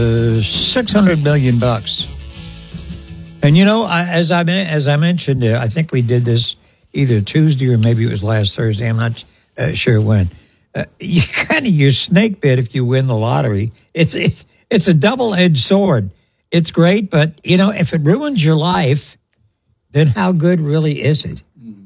$600 million. And you know, as I mentioned, I think we did this either Tuesday or maybe it was last Thursday. I'm not sure when. You're snake bit if you win the lottery. It's a double-edged sword. It's great, but you know, if it ruins your life, then how good really is it?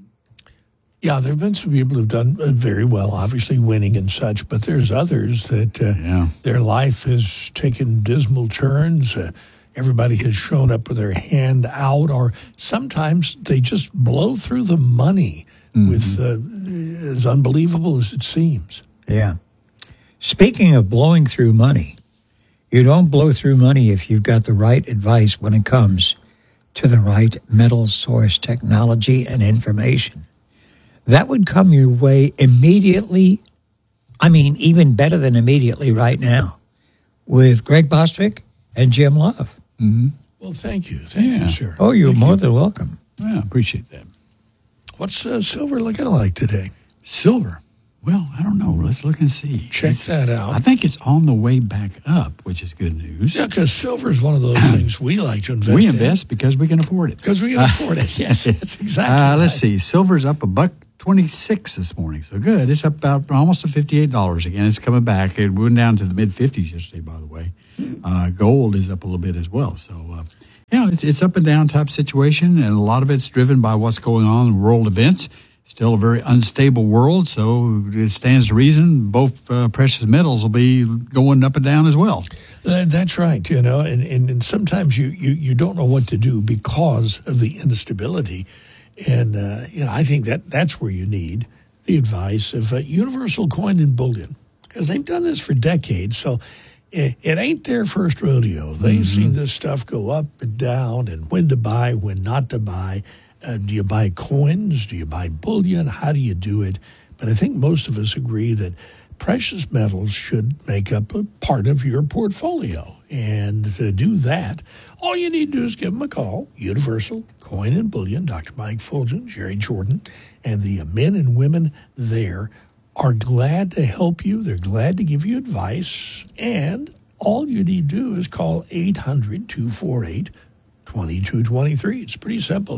Yeah, there have been some people who've done very well, obviously winning and such, but there's others that their life has taken dismal turns. Everybody has shown up with their hand out, or sometimes they just blow through the money with as unbelievable as it seems. Yeah. Speaking of blowing through money, you don't blow through money if you've got the right advice when it comes to the right metal source technology and information. That would come your way immediately. I mean, even better than immediately right now with Greg Bostwick and Jim Love. Mm-hmm. Well, thank you. Thank you, sir. Oh, you're more than welcome. Yeah, appreciate that. What's silver looking like today? Silver? Well, I don't know. Let's look and see. Check that out. I think it's on the way back up, which is good news. Yeah, because silver is one of those things we like to invest in. We invest because we can afford it. Because we can afford it. Yes, that's exactly right. Let's see. Silver's up $1.26 this morning. So good. It's up about almost to $58 again. It's coming back. It went down to the mid-50s yesterday, by the way. Gold is up a little bit as well. So, it's up and down type situation, and a lot of it's driven by what's going on in world events. Still a very unstable world, so it stands to reason both precious metals will be going up and down as well. That's right, and sometimes you don't know what to do because of the instability. And, I think that's where you need the advice of Universal Coin and Bullion, because they've done this for decades, so it ain't their first rodeo. They've seen this stuff go up and down and when to buy, when not to buy. Do you buy coins? Do you buy bullion? How do you do it? But I think most of us agree that precious metals should make up a part of your portfolio. And to do that, all you need to do is give them a call. Universal Coin and Bullion, Dr. Mike Fulgen, Jerry Jordan, and the men and women there are glad to help you. They're glad to give you advice. And all you need to do is call 800-248-2223. It's pretty simple.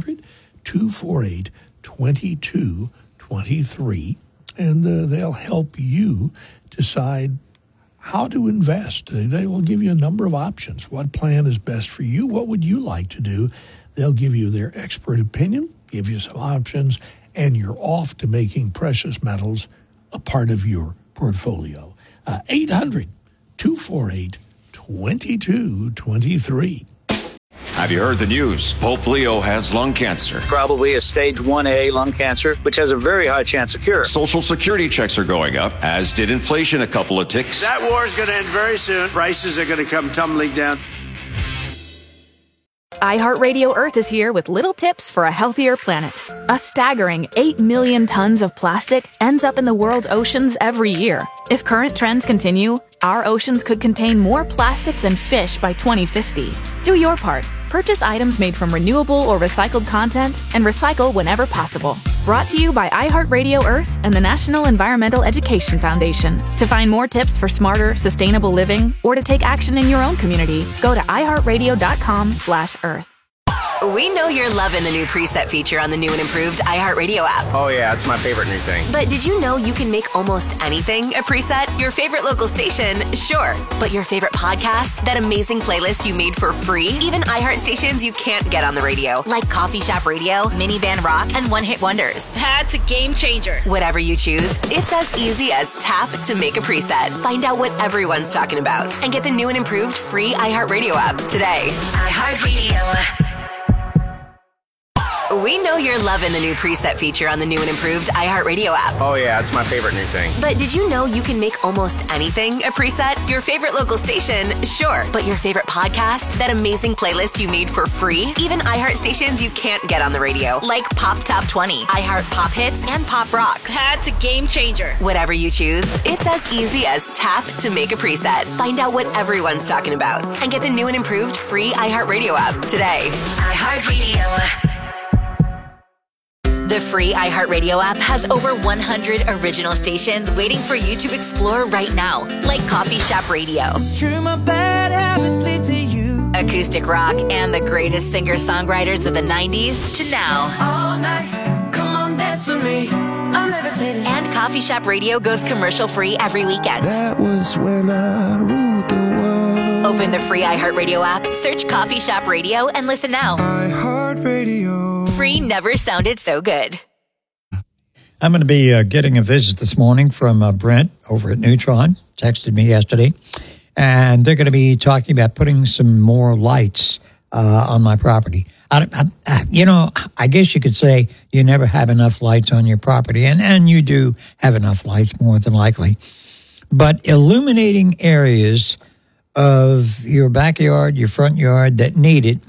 800-248-2223. And they'll help you decide how to invest. They will give you a number of options. What plan is best for you? What would you like to do? They'll give you their expert opinion, give you some options, and you're off to making precious metals a part of your portfolio. 800-248-2223. Have you heard the news? Pope Leo has lung cancer. Probably a stage 1A lung cancer, which has a very high chance of cure. Social security checks are going up, as did inflation a couple of ticks. That war is going to end very soon. Prices are going to come tumbling down. iHeartRadio Earth is here with little tips for a healthier planet. A staggering 8 million tons of plastic ends up in the world's oceans every year. If current trends continue, our oceans could contain more plastic than fish by 2050. Do your part. Purchase items made from renewable or recycled content and recycle whenever possible. Brought to you by iHeartRadio Earth and the National Environmental Education Foundation. To find more tips for smarter, sustainable living or to take action in your own community, go to iHeartRadio.com/Earth. We know you're loving the new preset feature on the new and improved iHeartRadio app. Oh yeah, it's my favorite new thing. But did you know you can make almost anything a preset? Your favorite local station, sure. But your favorite podcast? That amazing playlist you made for free? Even iHeart stations you can't get on the radio, like Coffee Shop Radio, Minivan Rock, and One Hit Wonders. That's a game changer. Whatever you choose, it's as easy as tap to make a preset. Find out what everyone's talking about and get the new and improved free iHeartRadio app today. iHeartRadio. We know you're loving the new preset feature on the new and improved iHeartRadio app. Oh yeah, it's my favorite new thing. But did you know you can make almost anything a preset? Your favorite local station, sure. But your favorite podcast? That amazing playlist you made for free? Even iHeart stations you can't get on the radio, like Pop Top 20, iHeart Pop Hits, and Pop Rocks. That's a game changer. Whatever you choose, it's as easy as tap to make a preset. Find out what everyone's talking about and get the new and improved free iHeartRadio app today. iHeartRadio. The free iHeartRadio app has over 100 original stations waiting for you to explore right now, like Coffee Shop Radio. It's true, my bad habits lead to you. Acoustic rock and the greatest singer-songwriters of the 90s to now. All night, come on, dance with me. I'm levitating. And Coffee Shop Radio goes commercial-free every weekend. That was when I ruled the world. Open the free iHeartRadio app, search Coffee Shop Radio, and listen now. iHeartRadio. Free never sounded so good. I'm going to be getting a visit this morning from Brent over at Neutron. Texted me yesterday. And they're going to be talking about putting some more lights on my property. I guess you could say you never have enough lights on your property. And you do have enough lights, more than likely. But illuminating areas of your backyard, your front yard that need it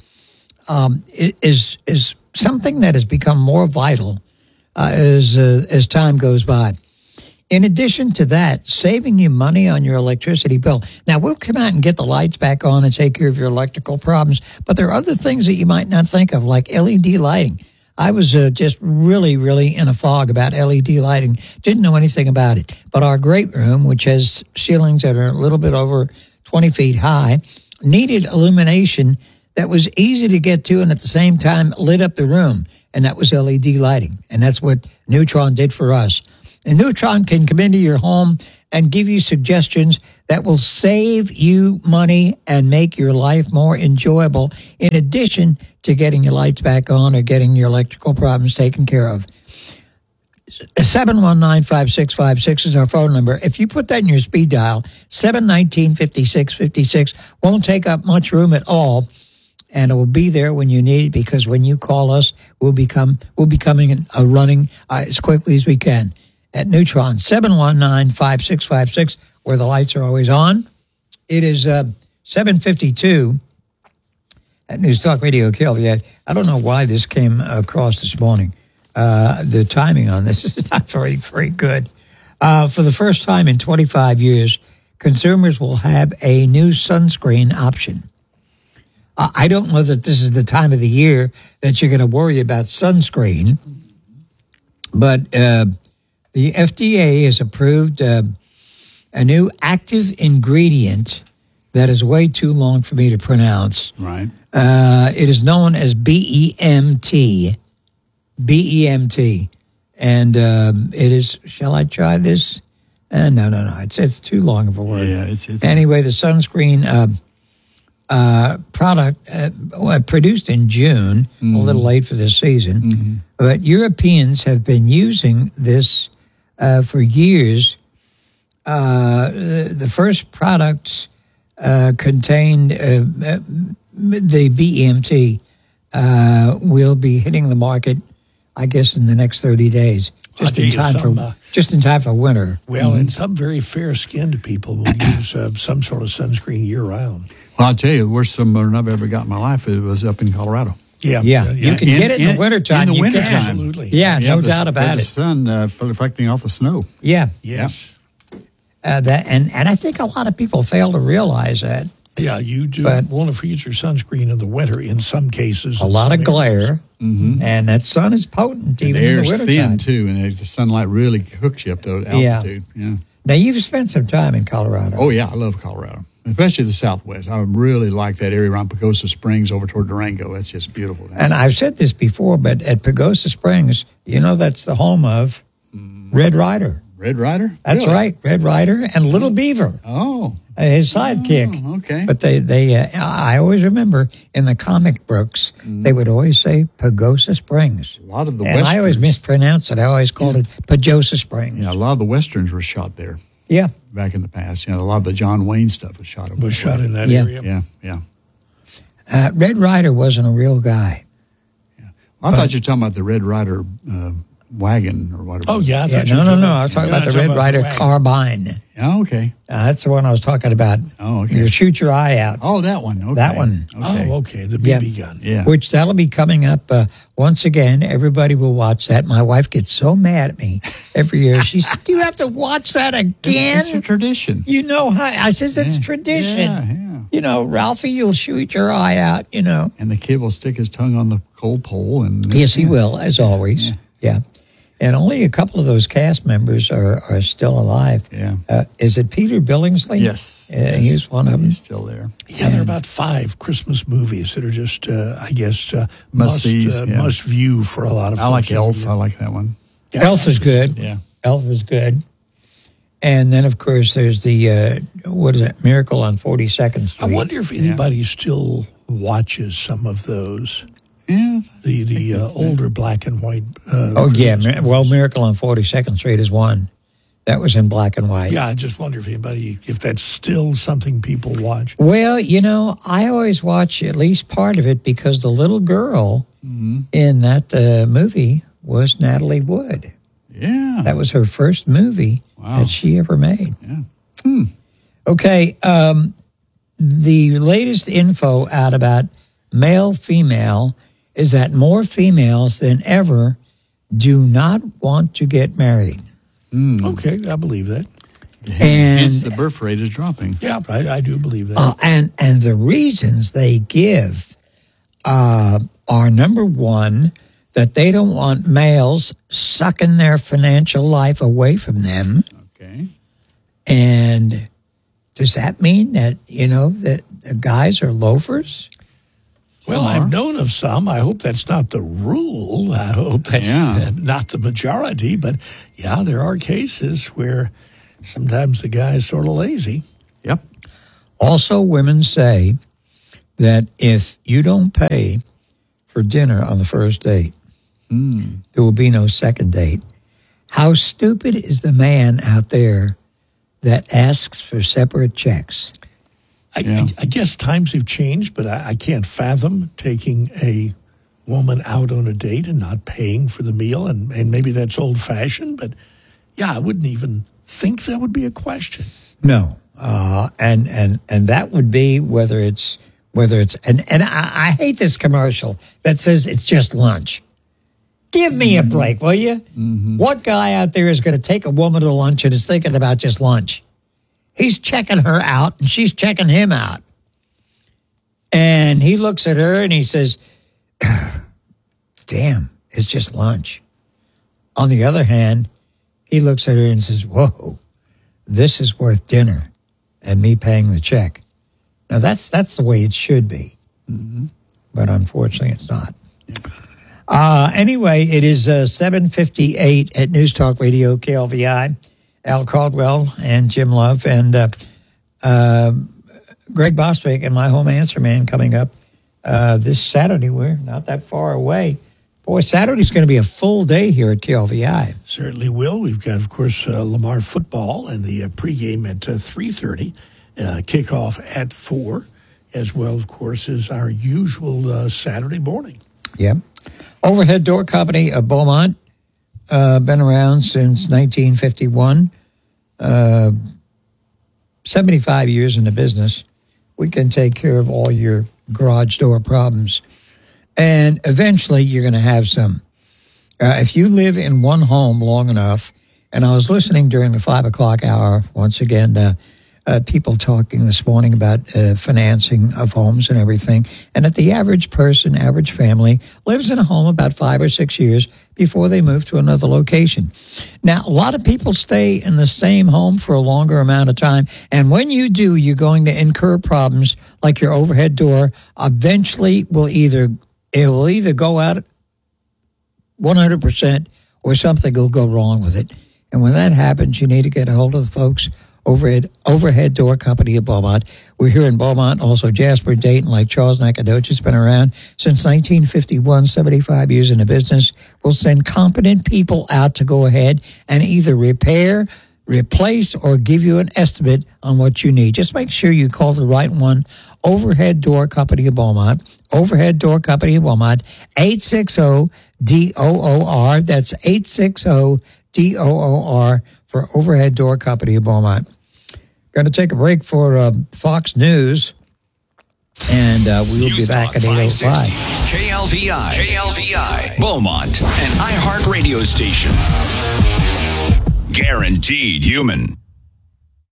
is something that has become more vital as time goes by. In addition to that, saving you money on your electricity bill. Now, we'll come out and get the lights back on and take care of your electrical problems, but there are other things that you might not think of, like LED lighting. I was just really, really in a fog about LED lighting. Didn't know anything about it. But our great room, which has ceilings that are a little bit over 20 feet high, needed illumination that was easy to get to and at the same time lit up the room. And that was LED lighting. And that's what Neutron did for us. And Neutron can come into your home and give you suggestions that will save you money and make your life more enjoyable, in addition to getting your lights back on or getting your electrical problems taken care of. 719-5656 is our phone number. If you put that in your speed dial, 719-5656 won't take up much room at all. And it will be there when you need it, because when you call us, we'll be coming running as quickly as we can. At Neutron, 719-5656, where the lights are always on. It is 7:52 at News Talk Radio KLVA. I don't know why this came across this morning. The timing on this is not very, very good. For the first time in 25 years, consumers will have a new sunscreen option. I don't know that this is the time of the year that you're going to worry about sunscreen, but the FDA has approved a new active ingredient that is way too long for me to pronounce. Right. It is known as BEMT. BEMT. And it is, shall I try this? No. It's too long of a word. Yeah, it's anyway, the sunscreen product produced in June, a little late for this season, but Europeans have been using this for years. The first products contained the BEMT will be hitting the market, I guess, in the next 30 days, just in time for winter. Well, and some very fair-skinned people will use some sort of sunscreen year-round. Well, I'll tell you, the worst sunburn I've ever got in my life was up in Colorado. Yeah. You can get it in the wintertime. In the wintertime. Absolutely. Yeah, no doubt about it. The sun reflecting off the snow. Yeah. Yes. And I think a lot of people fail to realize that. Yeah, you do want to use your sunscreen in the winter in some cases. A lot of glare, and that sun is potent even in the wintertime. The air's thin, too, and the sunlight really hooks you up to altitude. Yeah. Now, you've spent some time in Colorado. Oh, yeah, I love Colorado, especially the Southwest. I really like that area around Pagosa Springs over toward Durango. That's just beautiful. And I've said this before, but at Pagosa Springs, that's the home of Red Ryder. Red Ryder? That's really? right, Red Ryder and Little Beaver. Oh. His sidekick. Oh, okay. But I always remember in the comic books, they would always say Pagosa Springs. A lot of the Westerns. And I always mispronounced it. I always called it Pagosa Springs. Yeah, a lot of the Westerns were shot there. Yeah. Back in the past. A lot of the John Wayne stuff was shot over shot in that area. Yeah. Red Ryder wasn't a real guy. Yeah. Well, I thought you were talking about the Red Ryder wagon or whatever. Oh, yeah. No. I was talking about the Red Ryder carbine. Oh, okay. That's the one I was talking about. Oh, okay. You shoot your eye out. Oh, that one. Okay. That one. Okay. Oh, okay. The BB gun. Yeah. Which that'll be coming up once again. Everybody will watch that. My wife gets so mad at me every year. She says, "Do you have to watch that again?" It's a tradition. You know how I says it's tradition. Yeah. Ralphie, you'll shoot your eye out. And the kid will stick his tongue on the coal pole, and yes, he will, as always. Yeah. And only a couple of those cast members are still alive. Yeah. Is it Peter Billingsley? Yes. He's one of them. He's still there. Yeah, there are about 5 Christmas movies that are just, I guess, Must view for a lot of folks. I like Elf. I like that one. Yeah, Elf is good. Yeah. Elf is good. And then, of course, there's the, what is it, Miracle on 42nd Street. I wonder if anybody still watches some of those. Yeah. The older black and white. Miracle on 42nd Street is one. That was in black and white. Yeah, I just wonder if that's still something people watch. Well, I always watch at least part of it because the little girl in that movie was Natalie Wood. Yeah. That was her first movie that she ever made. Yeah. Okay, the latest info out about male-female is that more females than ever do not want to get married. Okay, I believe that. And the birth rate is dropping. Yeah, I do believe that. And the reasons they give are, number one, that they don't want males sucking their financial life away from them. Okay. And does that mean that, that the guys are loafers? Well, I've known of some. I hope that's not the rule. I hope that's not the majority. But, yeah, there are cases where sometimes the guy's sort of lazy. Yep. Also, women say that if you don't pay for dinner on the first date, there will be no second date. How stupid is the man out there that asks for separate checks? I guess times have changed, but I can't fathom taking a woman out on a date and not paying for the meal. And maybe that's old-fashioned, but, yeah, I wouldn't even think that would be a question. No. And that would be whether it's and I hate this commercial that says it's just lunch. Give me a break, will you? What guy out there is going to take a woman to lunch and is thinking about just lunch? He's checking her out, and she's checking him out. And he looks at her, and he says, damn, it's just lunch. On the other hand, he looks at her and says, whoa, this is worth dinner and me paying the check. Now, that's the way it should be. But unfortunately, it's not. Anyway, it is 7:58 at News Talk Radio, KLVI. Al Caldwell and Jim Love and Greg Bostwick and my home answer man coming up this Saturday. We're not that far away. Boy, Saturday's going to be a full day here at KLVI. Certainly will. We've got, of course, Lamar football and the pregame at 3:30, kickoff at 4, as well, of course, as our usual Saturday morning. Yep. Overhead Door Company of Beaumont. Been around since 1951, 75 years in the business. We can take care of all your garage door problems. And eventually you're going to have some. If you live in one home long enough, and I was listening during the 5 o'clock hour, once again, people talking this morning about financing of homes and everything, and that the average person, average family, lives in a home about 5 or 6 years before they move to another location. Now, a lot of people stay in the same home for a longer amount of time, and when you do, you're going to incur problems like your overhead door eventually will either go out 100% or something will go wrong with it. And when that happens, you need to get a hold of the folks Overhead Door Company of Beaumont. We're here in Beaumont, also Jasper, Dayton, like Charles Nacogdoches, been around since 1951, 75 years in the business. We'll send competent people out to go ahead and either repair, replace, or give you an estimate on what you need. Just make sure you call the right one, Overhead Door Company of Beaumont. Overhead Door Company of Beaumont, 860-DOOR. That's 860-DOOR. For Overhead Door Company of Beaumont. Going to take a break for Fox News, and we will be back at 8:05. KLVI, Beaumont, an iHeart radio station. Guaranteed human.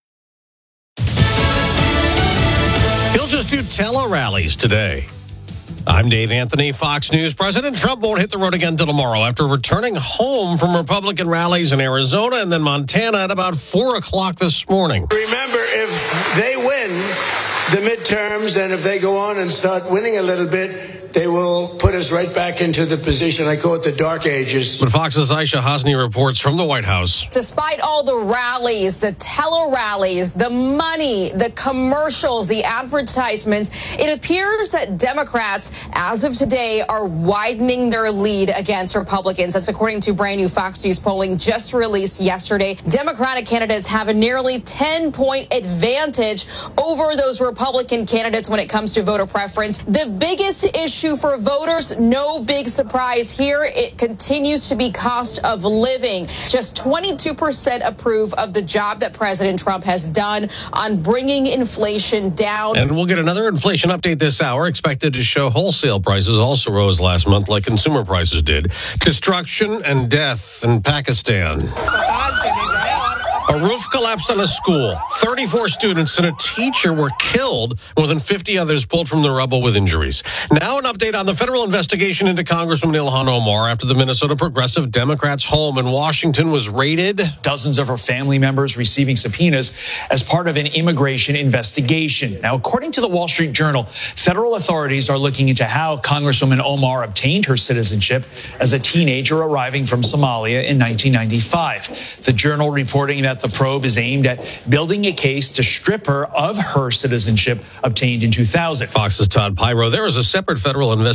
He'll just do tele-rallies today. I'm Dave Anthony, Fox News. President Trump won't hit the road again until tomorrow after returning home from Republican rallies in Arizona and then Montana at about 4 o'clock this morning. Remember, if they win the midterms and if they go on and start winning a little bit, they will put us right back into the position. I call it the dark ages. But Fox's Aisha Hosni reports from the White House. Despite all the rallies, the tele-rallies, the money, the commercials, the advertisements, it appears that Democrats, as of today, are widening their lead against Republicans. That's according to brand new Fox News polling just released yesterday. Democratic candidates have a nearly 10-point advantage over those Republican candidates when it comes to voter preference. The biggest issue for voters, no big surprise here. It continues to be cost of living. Just 22% approve of the job that President Trump has done on bringing inflation down. And we'll get another inflation update this hour, expected to show wholesale prices also rose last month like consumer prices did. Destruction and death in Pakistan. A roof collapsed on a school. 34 students and a teacher were killed. More than 50 others pulled from the rubble with injuries. Now an update on the federal investigation into Congresswoman Ilhan Omar after the Minnesota Progressive Democrats' home in Washington was raided. Dozens of her family members receiving subpoenas as part of an immigration investigation. Now, according to the Wall Street Journal, federal authorities are looking into how Congresswoman Omar obtained her citizenship as a teenager arriving from Somalia in 1995. The Journal reporting that the probe is aimed at building a case to strip her of her citizenship obtained in 2000. Fox's Todd Pyro. There is a separate federal investigation